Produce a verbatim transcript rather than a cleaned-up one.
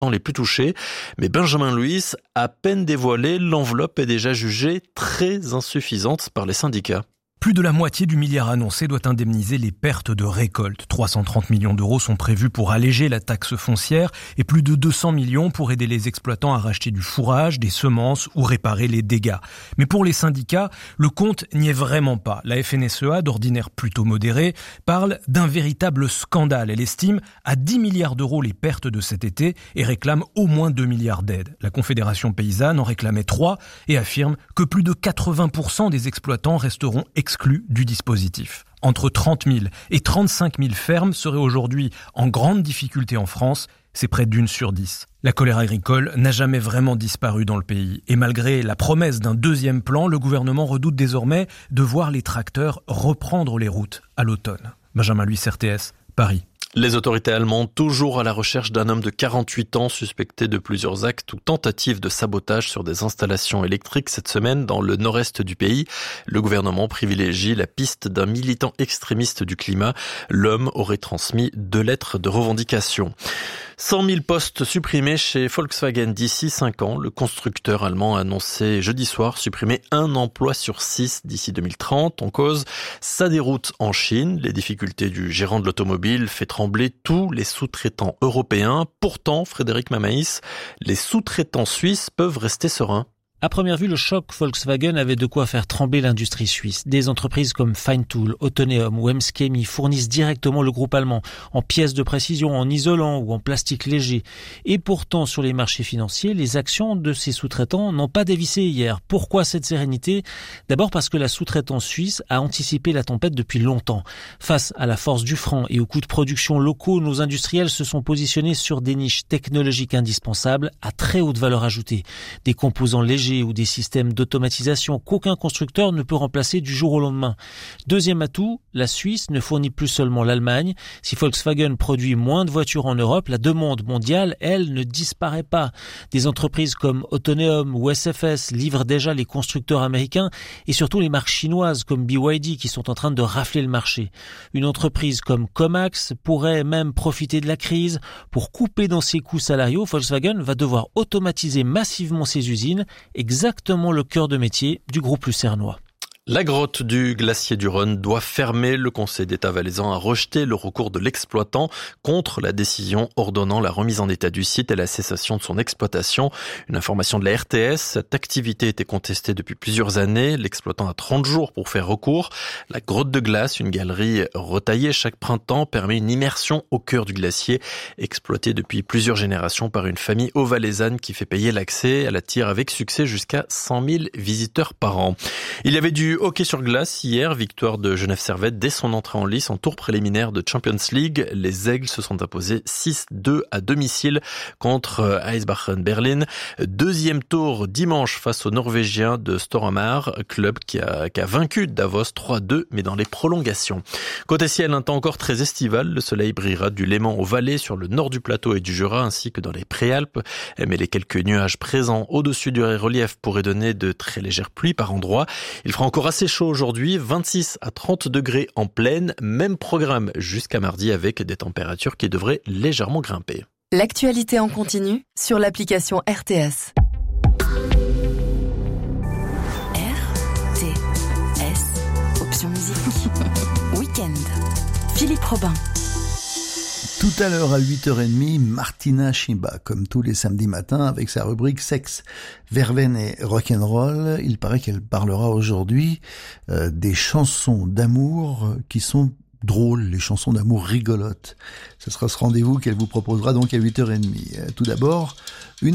les plus touchés. Mais Benjamin Louis, à peine dévoilé, l'enveloppe est déjà jugée très insuffisante par les syndicats. Plus de la moitié du milliard annoncé doit indemniser les pertes de récolte. trois cent trente millions d'euros sont prévus pour alléger la taxe foncière et plus de deux cents millions pour aider les exploitants à racheter du fourrage, des semences ou réparer les dégâts. Mais pour les syndicats, le compte n'y est vraiment pas. La F N S E A, d'ordinaire plutôt modérée, parle d'un véritable scandale. Elle estime à dix milliards d'euros les pertes de cet été et réclame au moins deux milliards d'aides. La Confédération paysanne en réclamait trois et affirme que plus de quatre-vingts pour cent des exploitants resteront exclus exclus du dispositif. Entre trente mille et trente-cinq mille fermes seraient aujourd'hui en grande difficulté en France, c'est près d'une sur dix. La colère agricole n'a jamais vraiment disparu dans le pays. Et malgré la promesse d'un deuxième plan, le gouvernement redoute désormais de voir les tracteurs reprendre les routes à l'automne. Benjamin Louis, R T S, Paris. Les autorités allemandes, toujours à la recherche d'un homme de quarante-huit ans suspecté de plusieurs actes ou tentatives de sabotage sur des installations électriques cette semaine dans le nord-est du pays. Le gouvernement privilégie la piste d'un militant extrémiste du climat. L'homme aurait transmis deux lettres de revendication. cent mille postes supprimés chez Volkswagen d'ici cinq ans. Le constructeur allemand a annoncé jeudi soir supprimer un emploi sur six d'ici deux mille trente. En cause, sa déroute en Chine. Les difficultés du gérant de l'automobile fait trembler tous les sous-traitants européens. Pourtant, Frédéric Mamaïs, les sous-traitants suisses peuvent rester sereins. À première vue, le choc Volkswagen avait de quoi faire trembler l'industrie suisse. Des entreprises comme Feintool, Autoneum ou Emskemi fournissent directement le groupe allemand en pièces de précision, en isolant ou en plastique léger. Et pourtant, sur les marchés financiers, les actions de ces sous-traitants n'ont pas dévissé hier. Pourquoi cette sérénité ? D'abord parce que la sous-traitance suisse a anticipé la tempête depuis longtemps. Face à la force du franc et aux coûts de production locaux, nos industriels se sont positionnés sur des niches technologiques indispensables à très haute valeur ajoutée. Des composants légers ou des systèmes d'automatisation qu'aucun constructeur ne peut remplacer du jour au lendemain. Deuxième atout, la Suisse ne fournit plus seulement l'Allemagne. Si Volkswagen produit moins de voitures en Europe, la demande mondiale, elle, ne disparaît pas. Des entreprises comme Autoneum ou S F S livrent déjà les constructeurs américains et surtout les marques chinoises comme B Y D qui sont en train de rafler le marché. Une entreprise comme Comax pourrait même profiter de la crise. Pour couper dans ses coûts salariaux, Volkswagen va devoir automatiser massivement ses usines, exactement le cœur de métier du groupe lucernois. La grotte du glacier du Rhône doit fermer. Le Conseil d'État valaisan a rejeté le recours de l'exploitant contre la décision ordonnant la remise en état du site et la cessation de son exploitation. Une information de la R T S, cette activité était contestée depuis plusieurs années. L'exploitant a trente jours pour faire recours. La grotte de glace, une galerie retaillée chaque printemps, permet une immersion au cœur du glacier, exploitée depuis plusieurs générations par une famille haut-valaisanne qui fait payer l'accès. Elle attire avec succès jusqu'à cent mille visiteurs par an. Il y avait du hockey sur glace hier, victoire de Genève Servette dès son entrée en lice en tour préliminaire de Champions League. Les Aigles se sont imposés six deux à domicile contre Eisbären Berlin. Deuxième tour dimanche face aux Norvégiens de Storhamar, club qui a, qui a vaincu Davos trois deux, mais dans les prolongations. Côté ciel, un temps encore très estival. Le soleil brillera du Léman au Valais, sur le nord du plateau et du Jura, ainsi que dans les Préalpes. Mais les quelques nuages présents au-dessus du relief pourraient donner de très légères pluies par endroits. Il fera encore assez chaud aujourd'hui, vingt-six à trente degrés en plaine, même programme jusqu'à mardi avec des températures qui devraient légèrement grimper. L'actualité en continu sur l'application R T S. R T S, option musique. Week-end. Philippe Robin. Tout à l'heure à huit heures trente, Martina Shimba, comme tous les samedis matins, avec sa rubrique Sexe, Verveine et Rock'n'Roll. Il paraît qu'elle parlera aujourd'hui euh, des chansons d'amour qui sont drôles, les chansons d'amour rigolotes. Ce sera ce rendez-vous qu'elle vous proposera donc à huit heures trente. Tout d'abord, une